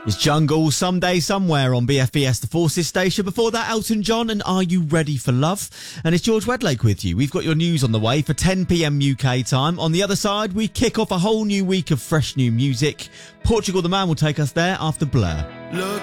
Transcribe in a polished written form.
It's Jungle, Someday, Somewhere on BFBS, the Forces station. Before that, Elton John and Are You Ready for Love? And it's George Wedlake with you. We've got your news on the way for 10 p.m. UK time. On the other side, we kick off a whole new week of fresh new music. Portugal the Man will take us there after Blur.